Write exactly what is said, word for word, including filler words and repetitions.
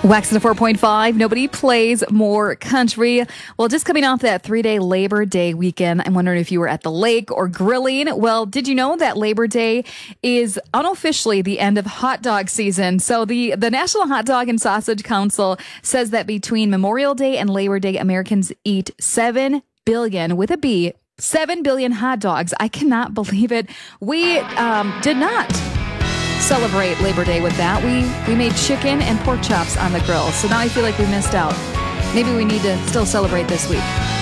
Wax at a four point five. Nobody plays more country. Well, just coming off that three-day Labor Day weekend, I'm wondering if you were at the lake or grilling. Well, did you know that Labor Day is unofficially the end of hot dog season? So the, the National Hot Dog and Sausage Council says that between Memorial Day and Labor Day, Americans eat seven billion, with a B, seven billion hot dogs. I cannot believe it. We um, did not celebrate Labor Day with that. We we made chicken and pork chops on the grill. So now I feel like we missed out. Maybe we need to still celebrate this week.